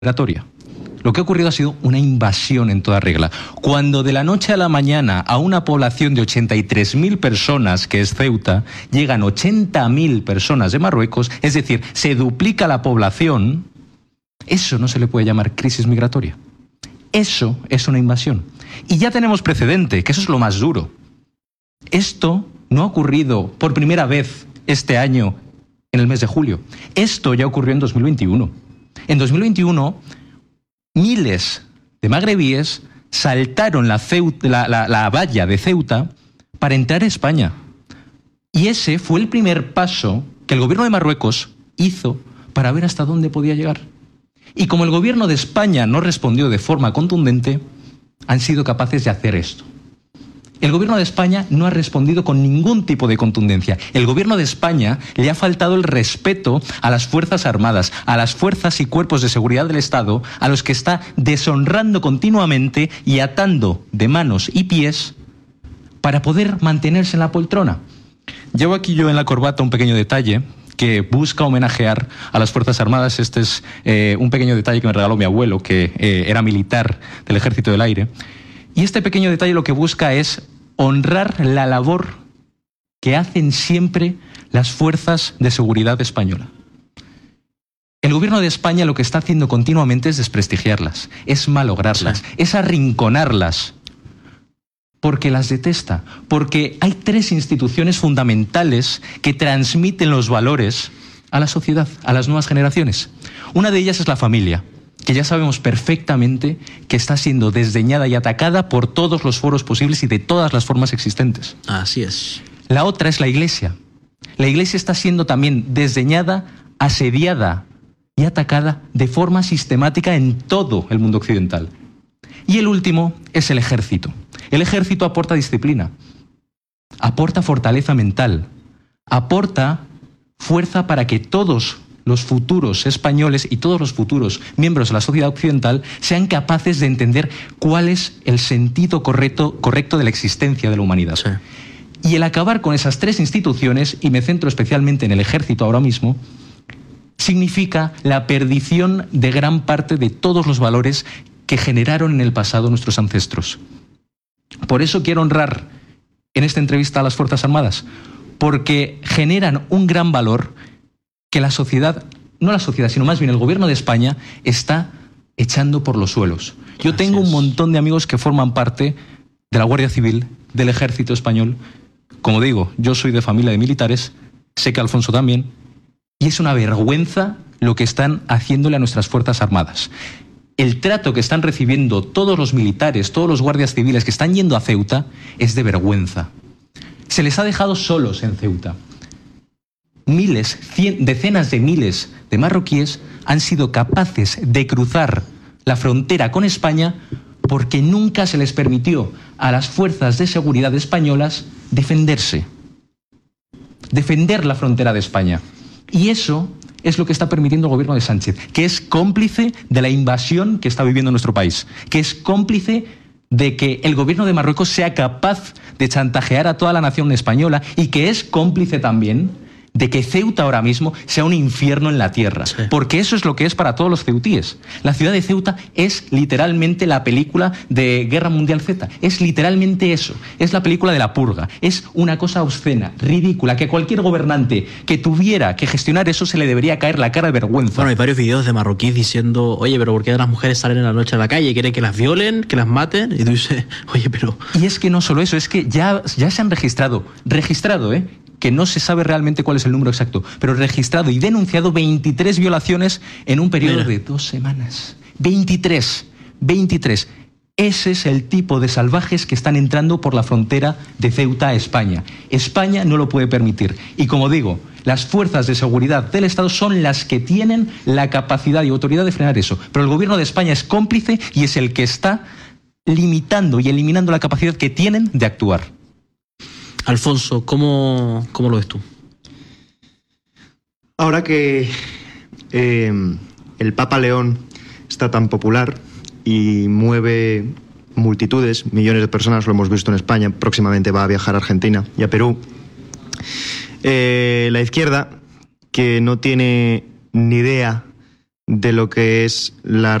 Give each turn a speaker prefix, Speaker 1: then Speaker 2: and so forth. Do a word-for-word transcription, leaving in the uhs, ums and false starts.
Speaker 1: migratoria. Lo que ha ocurrido ha sido una invasión en toda regla. Cuando de la noche a la mañana a una población de ochenta y tres mil personas, que es Ceuta, llegan ochenta mil personas de Marruecos, es decir, se duplica la población, eso no se le puede llamar crisis migratoria. Eso es una invasión. Y ya tenemos precedente, que eso es lo más duro. Esto no ha ocurrido por primera vez este año en el mes de julio. Esto ya ocurrió en dos mil veintiuno. En dos mil veintiuno... miles de magrebíes saltaron la, Ceuta, la, la, la valla de Ceuta para entrar a España. Y ese fue el primer paso que el gobierno de Marruecos hizo para ver hasta dónde podía llegar. Y como el gobierno de España no respondió de forma contundente, han sido capaces de hacer esto. El gobierno de España no ha respondido con ningún tipo de contundencia. El gobierno de España le ha faltado el respeto a las Fuerzas Armadas, a las fuerzas y cuerpos de seguridad del Estado, a los que está deshonrando continuamente y atando de manos y pies para poder mantenerse en la poltrona. Llevo aquí yo en la corbata un pequeño detalle que busca homenajear a las Fuerzas Armadas. Este es eh, un pequeño detalle que me regaló mi abuelo, que eh, era militar del Ejército del Aire. Y este pequeño detalle lo que busca es honrar la labor que hacen siempre las fuerzas de seguridad española. El gobierno de España lo que está haciendo continuamente es desprestigiarlas, es malograrlas, sí. es arrinconarlas, porque las detesta, porque hay tres instituciones fundamentales que transmiten los valores a la sociedad, a las nuevas generaciones. Una de ellas es la familia, que ya sabemos perfectamente que está siendo desdeñada y atacada por todos los foros posibles y de todas las formas existentes.
Speaker 2: Así es.
Speaker 1: La otra es la Iglesia. La Iglesia está siendo también desdeñada, asediada y atacada de forma sistemática en todo el mundo occidental. Y el último es el Ejército. El Ejército aporta disciplina, aporta fortaleza mental, aporta fuerza para que todos los futuros españoles y todos los futuros miembros de la sociedad occidental sean capaces de entender cuál es el sentido correcto, correcto de la existencia de la humanidad. Sí. Y el acabar con esas tres instituciones, y me centro especialmente en el Ejército ahora mismo, significa la perdición de gran parte de todos los valores que generaron en el pasado nuestros ancestros. Por eso quiero honrar en esta entrevista a las Fuerzas Armadas, porque generan un gran valor que la sociedad, no la sociedad, sino más bien el gobierno de España está echando por los suelos. Yo tengo un montón de amigos que forman parte de la Guardia Civil, del Ejército Español. Como digo, yo soy de familia de militares, sé que Alfonso también, y es una vergüenza lo que están haciéndole a nuestras Fuerzas Armadas. El trato que están recibiendo todos los militares, todos los guardias civiles que están yendo a Ceuta, es de vergüenza. Se les ha dejado solos en Ceuta. Miles, cien, decenas de miles de marroquíes han sido capaces de cruzar la frontera con España porque nunca se les permitió a las fuerzas de seguridad españolas defenderse, defender la frontera de España. Y eso es lo que está permitiendo el gobierno de Sánchez, que es cómplice de la invasión que está viviendo nuestro país, que es cómplice de que el gobierno de Marruecos sea capaz de chantajear a toda la nación española y que es cómplice también de que Ceuta ahora mismo sea un infierno en la tierra, sí. porque eso es lo que es para todos los ceutíes. La ciudad de Ceuta es literalmente la película de Guerra Mundial Z, es literalmente eso, es la película de la purga, es una cosa obscena, ridícula, que cualquier gobernante que tuviera que gestionar eso se le debería caer la cara de vergüenza.
Speaker 2: Bueno, hay varios videos de marroquíes diciendo, oye, pero ¿por qué las mujeres salen en la noche a la calle? ¿Quieren que las violen, que las maten? Y tú dices, oye, pero...
Speaker 1: Y es que no solo eso, es que ya, ya se han registrado, registrado, ¿eh?, que no se sabe realmente cuál es el número exacto, pero registrado y denunciado veintitrés violaciones en un periodo Mira. de dos semanas. veintitrés, veintitrés. Ese es el tipo de salvajes que están entrando por la frontera de Ceuta a España. España no lo puede permitir. Y como digo, las fuerzas de seguridad del Estado son las que tienen la capacidad y autoridad de frenar eso. Pero el gobierno de España es cómplice y es el que está limitando y eliminando la capacidad que tienen de actuar.
Speaker 2: Alfonso, ¿cómo, cómo lo ves tú?
Speaker 3: Ahora que eh, el Papa León está tan popular y mueve multitudes, millones de personas, lo hemos visto en España, próximamente va a viajar a Argentina y a Perú, eh, la izquierda, que no tiene ni idea de lo que es la